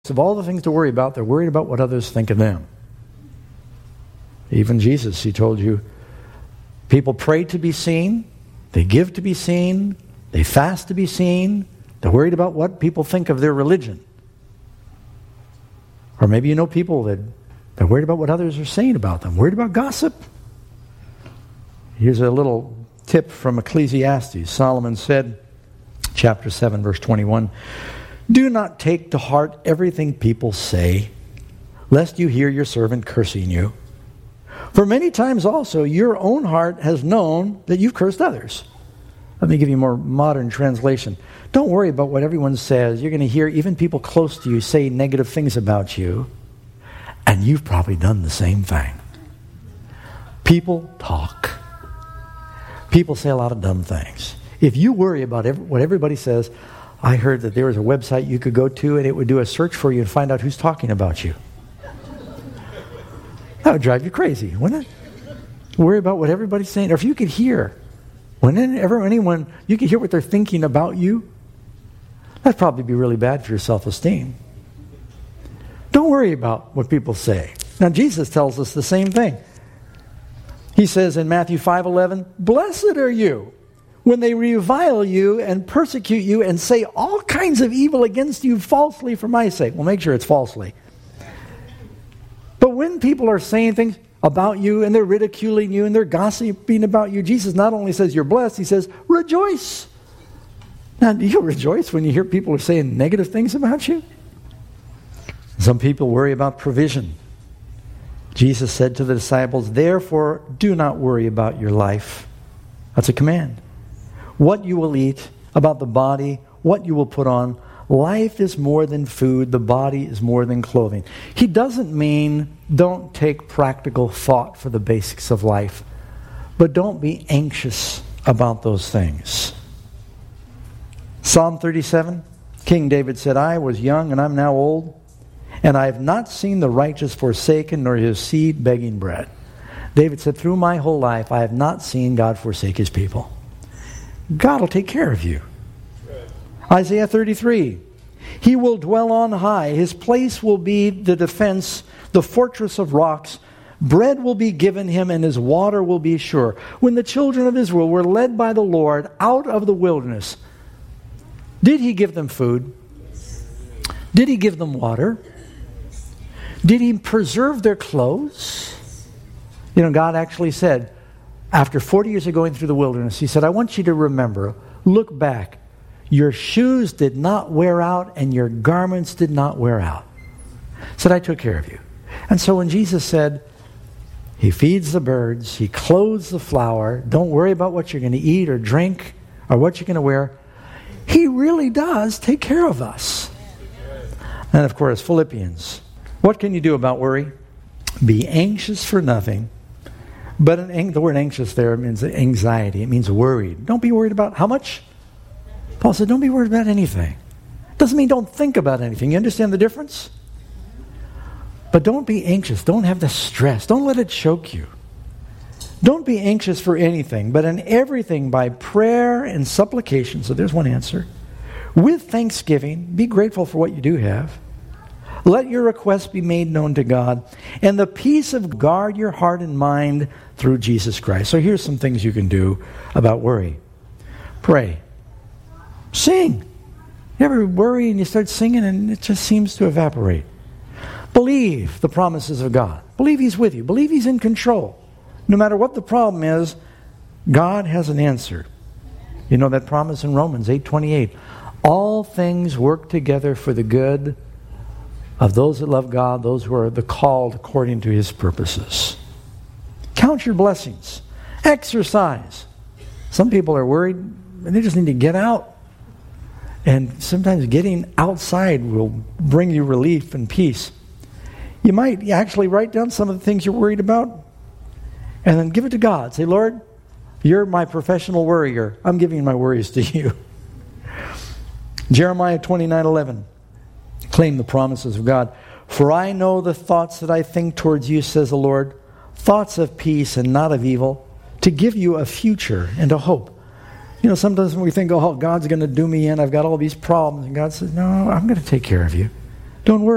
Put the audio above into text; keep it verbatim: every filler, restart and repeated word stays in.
of all the things to worry about, they're worried about what others think of them. Even Jesus, he told you, people pray to be seen, they give to be seen, they fast to be seen, they're worried about what people think of their religion. Or maybe you know people that they're worried about what others are saying about them, worried about gossip. Here's a little tip from Ecclesiastes. Solomon said, chapter seven, verse twenty-one, "Do not take to heart everything people say, lest you hear your servant cursing you. For many times also your own heart has known that you've cursed others." Let me give you a more modern translation. Don't worry about what everyone says. You're going to hear even people close to you say negative things about you, and you've probably done the same thing. People talk. People say a lot of dumb things. If you worry about every, what everybody says, I heard that there was a website you could go to and it would do a search for you and find out who's talking about you. That would drive you crazy, wouldn't it? Worry about what everybody's saying. Or if you could hear, whenever anyone, you could hear what they're thinking about you, that'd probably be really bad for your self-esteem. Don't worry about what people say. Now, Jesus tells us the same thing. He says in Matthew five eleven, "Blessed are you when they revile you and persecute you and say all kinds of evil against you falsely for my sake." Well, make sure it's falsely. But when people are saying things about you and they're ridiculing you and they're gossiping about you, Jesus not only says you're blessed, he says, rejoice. Now, do you rejoice when you hear people are saying negative things about you? Some people worry about provision. Jesus said to the disciples, "Therefore, do not worry about your life." That's a command. What you will eat, about the body, what you will put on. Life is more than food. The body is more than clothing. He doesn't mean don't take practical thought for the basics of life, but don't be anxious about those things. Psalm thirty-seven, King David said, "I was young and I'm now old, and I have not seen the righteous forsaken, nor his seed begging bread." David said, through my whole life, I have not seen God forsake his people. God will take care of you. Isaiah thirty-three, "He will dwell on high. His place will be the defense, the fortress of rocks. Bread will be given him, and his water will be sure." When the children of Israel were led by the Lord out of the wilderness, did he give them food? Did he give them water? Did he preserve their clothes? You know, God actually said, after forty years of going through the wilderness, he said, I want you to remember, look back. Your shoes did not wear out and your garments did not wear out. He said, I took care of you. And so when Jesus said, he feeds the birds, he clothes the flower, don't worry about what you're going to eat or drink or what you're going to wear, he really does take care of us. And of course, Philippians. What can you do about worry? Be anxious for nothing. But an, the word anxious there means anxiety. It means worried. Don't be worried about how much? Paul said, don't be worried about anything. Doesn't mean don't think about anything. You understand the difference? But don't be anxious. Don't have the stress. Don't let it choke you. Don't be anxious for anything, but in everything by prayer and supplication. So there's one answer. With thanksgiving, be grateful for what you do have. Let your requests be made known to God, and the peace of guard your heart and mind through Jesus Christ. So here's some things you can do about worry. Pray. Sing. You ever worry and you start singing and it just seems to evaporate? Believe the promises of God. Believe he's with you. Believe he's in control. No matter what the problem is, God has an answer. You know that promise in Romans eight twenty-eight. All things work together for the good of those that love God, those who are the called according to his purposes. Count your blessings. Exercise. Some people are worried and they just need to get out. And sometimes getting outside will bring you relief and peace. You might actually write down some of the things you're worried about and then give it to God. Say, Lord, you're my professional worrier. I'm giving my worries to you. Jeremiah twenty-nine eleven. Claim the promises of God. For I know the thoughts that I think towards you, says the Lord, thoughts of peace and not of evil, to give you a future and a hope. You know, sometimes when we think, oh, God's going to do me in, I've got all these problems. And God says, no, I'm going to take care of you. Don't worry.